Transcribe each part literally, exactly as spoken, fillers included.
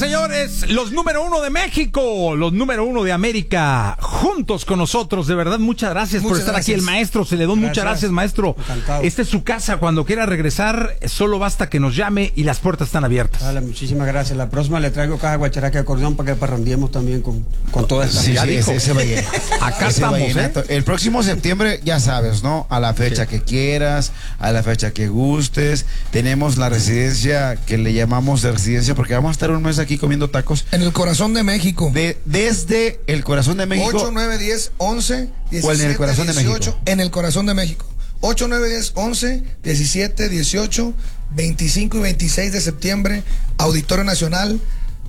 señores, los número uno de México, los número uno de América, juntos con nosotros, de verdad, muchas gracias muchas por estar gracias. Aquí, el maestro Celedón, gracias. Muchas gracias, maestro. Encantado. Esta es su casa, cuando quiera regresar, solo basta que nos llame y las puertas están abiertas. Vale, muchísimas gracias, la próxima le traigo caja guacharaca y acordeón para que parrandiemos también con, con toda esta sí, sí, ese, ese Acá ese estamos, ¿eh? El próximo septiembre, ya sabes, ¿no? A la fecha sí. que quieras, a la fecha que gustes, tenemos la residencia que le llamamos de residencia porque vamos a estar un mes aquí comiendo tacos. En el corazón de México. De, desde el corazón de México. ocho, nueve, diez, once, diecisiete, ¿O en el corazón de dieciocho, México? En el corazón de México. ocho, nueve, diez, once, diecisiete, dieciocho, veinticinco y veintiséis de septiembre, Auditorio Nacional.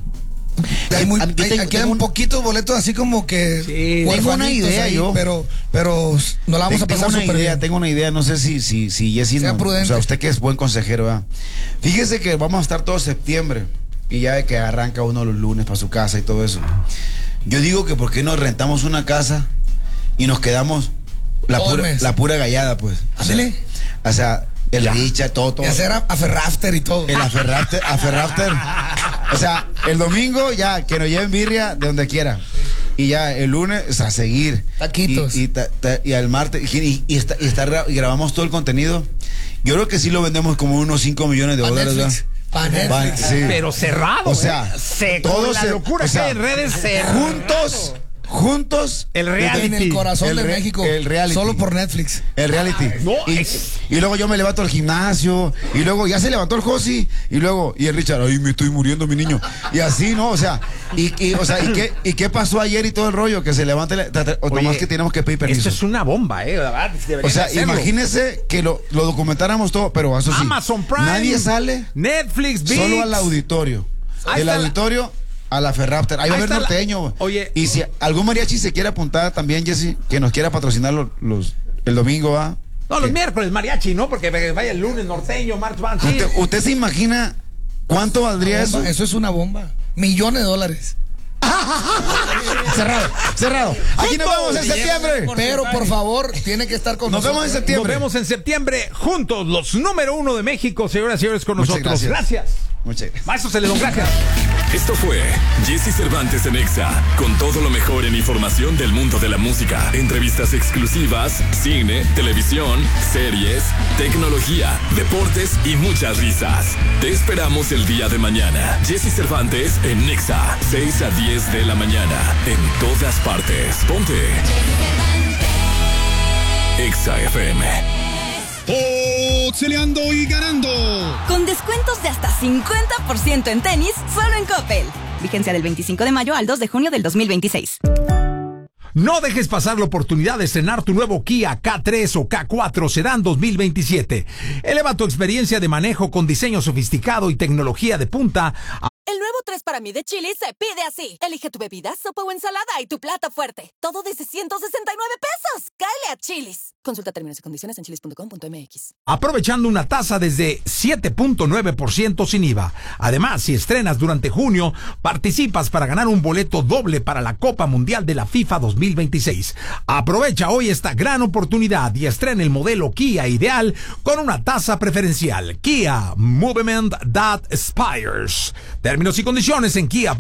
Hay muy, hay, tengo, aquí hay un poquito boletos así como que sí, tengo una idea ahí, yo pero pero no la vamos tengo, a pasar tengo una idea bien. tengo una idea no sé si si si Jessy no, o sea, usted que es buen consejero, ¿verdad? Fíjese que vamos a estar todo septiembre y ya de que arranca uno los lunes para su casa y todo eso. Yo digo que por qué no rentamos una casa y nos quedamos la pura, la pura gallada, pues. O sea, o sea el richa, todo, todo. Y hacer aferrafter y todo. El aferrafter, aferrafter. O sea, el domingo ya, que nos lleven birria de donde quiera. Y ya el lunes, o sea, a seguir. Taquitos. Y, y, ta, ta, y al martes, y, y, está, y, está, y grabamos todo el contenido. Yo creo que sí lo vendemos como unos cinco millones de dólares, ¿verdad? Para sí. Pero cerrado. O sea, se, todos la locura o sea, que hay en redes cerrado. Juntos. Juntos el reality en el corazón el re, de México el reality solo por Netflix el reality no, y, es... y luego yo me levanto al gimnasio y luego ya se levantó el Josi y luego y el Richard ay me estoy muriendo mi niño y así no o sea y, y o sea y qué y qué pasó ayer y todo el rollo que se levante o nomás que tenemos que pedir permiso. Esto es una bomba eh la verdad, o sea hacerlo. Imagínese que lo, lo documentáramos todo pero eso sí Amazon Prime nadie sale Netflix Beats. Solo al auditorio el auditorio la... A la Ferrapter, ahí va a haber norteño. La... Oye, y si algún mariachi se quiere apuntar también, Jessy, que nos quiera patrocinar los, los el domingo, ¿va? No, los ¿Qué? miércoles mariachi, ¿no? Porque vaya el lunes norteño, martes van. ¿Usted, ¿Usted se imagina cuánto valdría eso? Eso es una bomba. Millones de dólares. Cerrado, cerrado. Aquí nos vemos en septiembre. Pero por favor, tiene que estar con nos nosotros. Nos vemos en septiembre. Nos vemos en septiembre juntos, los número uno de México, señoras y señores, con Muchas nosotros. Gracias. gracias. Muchas gracias. Maestro Celedón, gracias. Esto fue Jessy Cervantes en Exa, con todo lo mejor en información del mundo de la música, entrevistas exclusivas, cine, televisión, series, tecnología, deportes y muchas risas. Te esperamos el día de mañana. Jessy Cervantes en Exa, seis a diez de la mañana, en todas partes. Ponte Exa F M. Pixeleando y ganando. Con descuentos de hasta cincuenta por ciento en tenis, solo en Coppel. Vigencia del veinticinco de mayo al dos de junio del dos mil veintiséis. No dejes pasar la oportunidad de estrenar tu nuevo Kia K tres o K cuatro Sedán dos mil veintisiete. Eleva tu experiencia de manejo con diseño sofisticado y tecnología de punta. El nuevo tres para mí de Chili's se pide así. Elige tu bebida, sopa o ensalada y tu plato fuerte. Todo desde ciento sesenta y nueve pesos. ¡Cáele a Chili's! Consulta términos y condiciones en chilis punto com punto m x. Aprovechando una tasa desde siete punto nueve por ciento sin I V A. Además, si estrenas durante junio, participas para ganar un boleto doble para la Copa Mundial de la FIFA dos mil veintiséis. Aprovecha hoy esta gran oportunidad y estrena el modelo Kia ideal con una tasa preferencial. Kia Movement that Inspires. Términos y condiciones en kia.